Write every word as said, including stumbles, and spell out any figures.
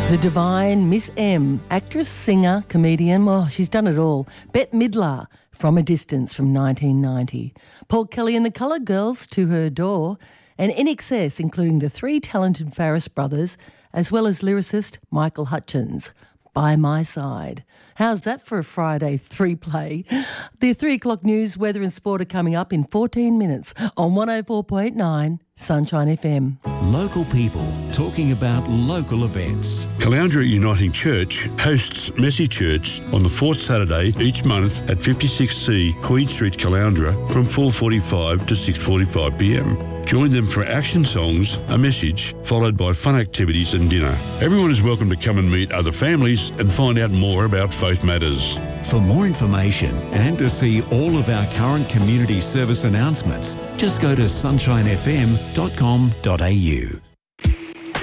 The divine Miss M, actress, singer, comedian, well, she's done it all. Bette Midler, From a Distance from nineteen ninety. Paul Kelly and the Colour Girls, To Her Door. And I N X S, including the three talented Farris brothers, as well as lyricist Michael Hutchence, By My Side. How's that for a Friday three-play? The three o'clock news, weather and sport are coming up in fourteen minutes on one oh four point nine Sunshine F M. Local people talking about local events. Caloundra Uniting Church hosts Messy Church on the fourth Saturday each month at fifty-six C Queen Street, Caloundra from four forty-five to six forty-five p m. Join them for action songs, a message, followed by fun activities and dinner. Everyone is welcome to come and meet other families and find out more about Faith Matters. For more information and to see all of our current community service announcements, just go to sunshine f m dot com dot a u.